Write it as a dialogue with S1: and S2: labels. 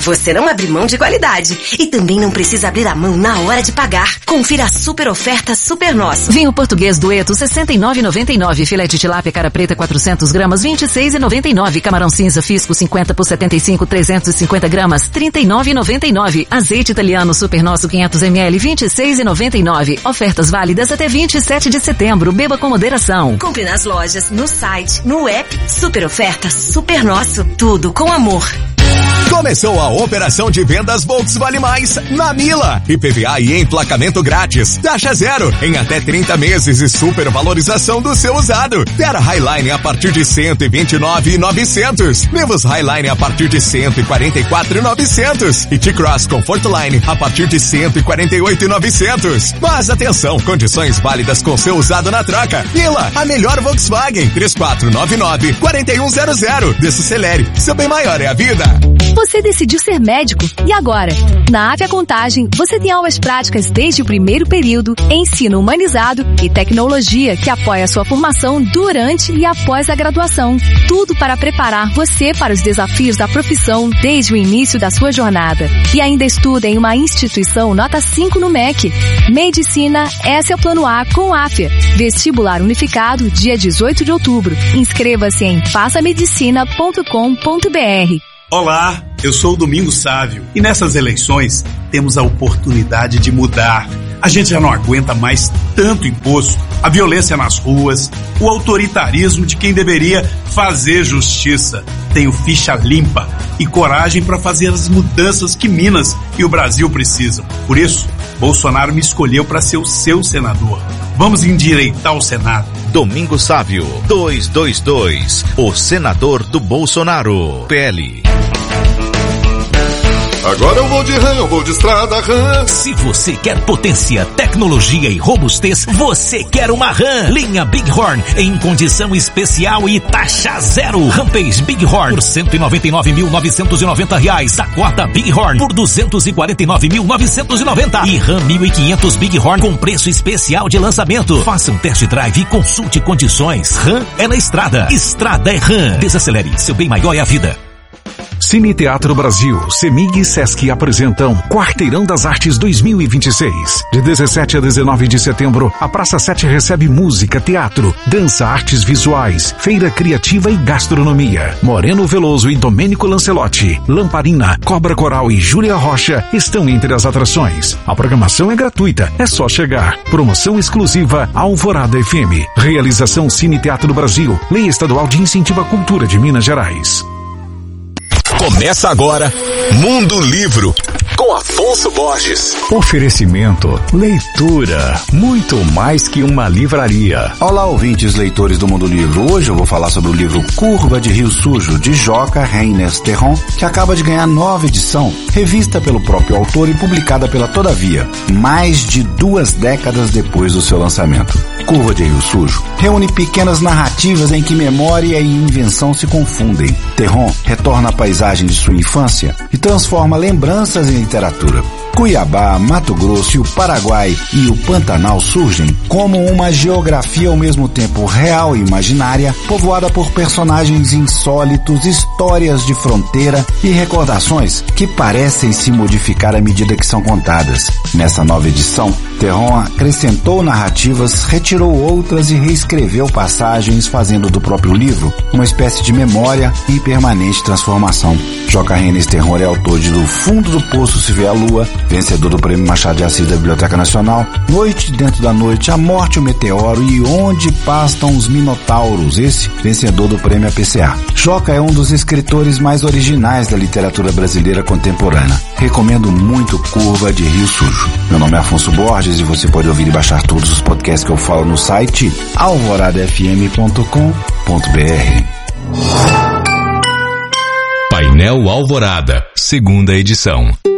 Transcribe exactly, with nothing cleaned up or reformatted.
S1: você não abre mão de qualidade. E também não precisa abrir a mão na hora de pagar. Confira a super oferta Super Nosso.
S2: Vinho português Dueto, sessenta e nove reais e noventa e nove centavos. Filé de tilápia cara preta, quatrocentas gramas, vinte e seis reais e noventa e nove centavos. Camarão cinza Fisco, cinquenta por setenta e cinco, trezentos e cinquenta gramas, trinta e nove reais e noventa e nove centavos. Azeite italiano Super Nosso, quinhentos mililitros, vinte e seis reais e noventa e nove centavos. Ofertas válidas até vinte e sete de setembro. Beba com moderação.
S1: Compre nas lojas, no site, no app. Super oferta Super Nosso. Tudo com amor.
S3: Começou a operação de vendas Volks Vale Mais na Mila. I P V A e emplacamento grátis. Taxa zero em até trinta meses e supervalorização do seu usado. Terra Highline a partir de cento e vinte e nove mil e novecentos. Nivus Highline a partir de cento e quarenta e quatro mil e novecentos. E T-Cross Comfortline a partir de cento e quarenta e oito mil e novecentos. Mas atenção, condições válidas com seu usado na troca. Mila, a melhor Volkswagen. três quatro nove nove, quatro um zero zero. Desacelere, seu bem maior é a vida.
S4: Você decidiu ser médico e agora? Na Avia Contagem, você tem aulas práticas desde o primeiro período, ensino humanizado e tecnologia que apoia a sua formação durante e após a graduação. Tudo para preparar você para os desafios da profissão desde o início da sua jornada. E ainda estuda em uma instituição nota cinco no M E C. Medicina, esse é o plano A com a Afia. Vestibular unificado, dia dezoito de outubro. Inscreva-se em faça medicina ponto com ponto br.
S5: Olá, eu sou o Domingos Sávio e nessas eleições temos a oportunidade de mudar. A gente já não aguenta mais tanto imposto, a violência nas ruas, o autoritarismo de quem deveria fazer justiça. Tenho ficha limpa e coragem para fazer as mudanças que Minas e o Brasil precisam. Por isso, Bolsonaro me escolheu para ser o seu senador. Vamos endireitar o Senado.
S6: Domingos Sávio, duzentos e vinte e dois, o senador do Bolsonaro. P L.
S7: Agora eu vou de RAM, eu vou de estrada RAM.
S8: Se você quer potência, tecnologia e robustez, você quer uma RAM. Linha Bighorn em condição especial e taxa zero. Rampage Bighorn por cento e noventa e nove mil novecentos e noventa reais. Dakota Bighorn por duzentos e quarenta e nove mil novecentos e noventa. E RAM mil e quinhentos Bighorn com preço especial de lançamento. Faça um test drive e consulte condições. RAM é na estrada. Estrada é RAM. Desacelere, seu bem maior é a vida.
S9: Cine Teatro Brasil, Semig e Sesc apresentam Quarteirão das Artes dois mil e vinte e seis. De dezessete a dezenove de setembro, a Praça sete recebe música, teatro, dança, artes visuais, feira criativa e gastronomia. Moreno Veloso e Domênico Lancelotti, Lamparina, Cobra Coral e Júlia Rocha estão entre as atrações. A programação é gratuita, é só chegar. Promoção exclusiva Alvorada F M. Realização Cine Teatro Brasil, Lei Estadual de Incentivo à Cultura de Minas Gerais.
S3: Começa agora Mundo Livro com Afonso Borges.
S10: Oferecimento, leitura, muito mais que uma livraria.
S11: Olá, ouvintes leitores do Mundo Livro. Hoje eu vou falar sobre o livro Curva de Rio Sujo, de Joca Reines Terron, que acaba de ganhar nova edição, revista pelo próprio autor e publicada pela Todavia, mais de duas décadas depois do seu lançamento. Curva de Rio Sujo reúne pequenas narrativas em que memória e invenção se confundem. Terron retorna à paisagem de sua infância e transforma lembranças em literatura. Cuiabá, Mato Grosso e o Paraguai e o Pantanal surgem como uma geografia ao mesmo tempo real e imaginária, povoada por personagens insólitos, histórias de fronteira e recordações que parecem se modificar à medida que são contadas. Nessa nova edição, Terron acrescentou narrativas, retirou outras e reescreveu passagens, fazendo do próprio livro uma espécie de memória e permanente transformação. Joca Reines Terron é autor de Do Fundo do Poço Se Vê a Lua, vencedor do Prêmio Machado de Assis da Biblioteca Nacional, Noite Dentro da Noite, A Morte e o Meteoro e Onde Pastam os Minotauros, esse vencedor do Prêmio A P C A. Joca é um dos escritores mais originais da literatura brasileira contemporânea. Recomendo muito Curva de Rio Sujo. Meu nome é Afonso Borges e você pode ouvir e baixar todos os podcasts que eu falo no site alvorada f m ponto com ponto b r.
S6: Painel Alvorada, segunda edição.